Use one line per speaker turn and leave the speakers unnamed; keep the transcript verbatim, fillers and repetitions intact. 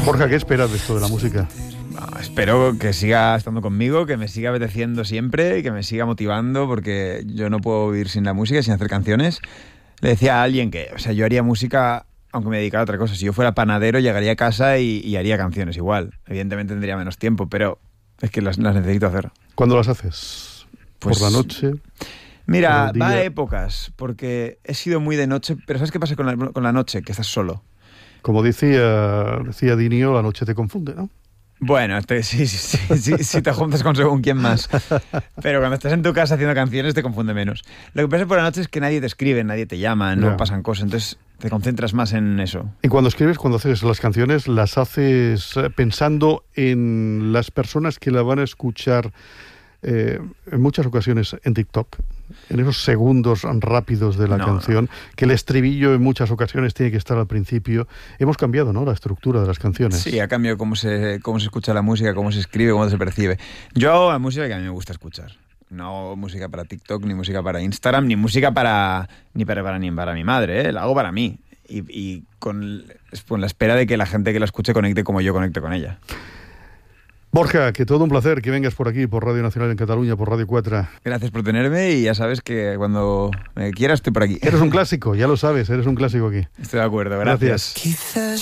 Borja, ¿qué esperas de esto de la música?
No, espero que siga estando conmigo, que me siga apeteciendo siempre y que me siga motivando, porque yo no puedo vivir sin la música, sin hacer canciones. Le decía a alguien que, o sea, yo haría música aunque me dedicara a otra cosa. Si yo fuera panadero, llegaría a casa y, y haría canciones igual. Evidentemente tendría menos tiempo, pero es que las, las necesito hacer.
¿Cuándo las haces?
Pues,
¿por la noche?
Mira, va a épocas, porque he sido muy de noche, pero ¿sabes qué pasa con la, con la noche? Que estás solo.
Como decía, decía Dinio, la noche te confunde, ¿no?
Bueno, este, sí, sí, sí, sí, sí te juntas con según quién más. Pero cuando estás en tu casa haciendo canciones te confunde menos. Lo que pasa por la noche es que nadie te escribe, nadie te llama, no
Ya.
pasan cosas, entonces te concentras más en eso.
Y cuando escribes, cuando haces las canciones, las haces eh, pensando en las personas que la van a escuchar eh, en muchas ocasiones en TikTok, en esos segundos rápidos de la
No,
canción, que el estribillo en muchas ocasiones tiene que estar al principio. Hemos cambiado, ¿no?, la estructura de las canciones.
Sí, ha cambiado cómo se, cómo se escucha la música, cómo se escribe, cómo se percibe. Yo hago la música que a mí me gusta escuchar. No hago música para TikTok, ni música para Instagram, ni música para ni para, para, ni para mi madre, ¿eh? La hago para mí. Y, y con, con la espera de que la gente que la escuche conecte como yo conecte con ella.
Borja, que todo un placer que vengas por aquí, por Radio Nacional en Cataluña, por Radio cuatro.
Gracias por tenerme y ya sabes que cuando me quieras estoy por aquí.
Eres un clásico, ya lo sabes, eres un clásico aquí.
Estoy de acuerdo, gracias.
Gracias.